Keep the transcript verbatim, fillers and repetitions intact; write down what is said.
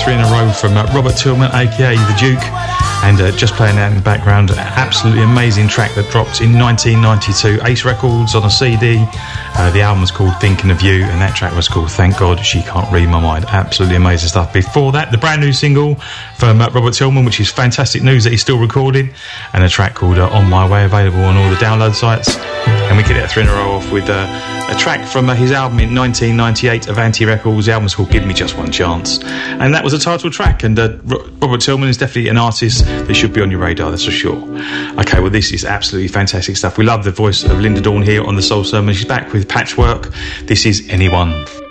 three in a row from uh, Robert Tillman, aka The Duke, and uh, just playing out in the background, an absolutely amazing track that dropped in nineteen ninety-two, Ace Records on a C D. Uh, the album was called Thinking of You, and that track was called Thank God She Can't Read My Mind. Absolutely amazing stuff. Before that, the brand new single from uh, Robert Tillman, which is fantastic news that he's still recording, and a track called uh, On My Way, available on all the download sites. And we get that three in a row off with uh, a track from uh, his album in nineteen ninety-eight, Avanti Records. The album was called Give Me Just One Chance, and that was a title track. And uh, Robert Tillman is definitely an artist that should be on your radar, that's for sure. Okay, well, this is absolutely fantastic stuff. We love the voice of Linda Dawn here on the Soul Sermon. She's back with Patchwork. This is Anyone.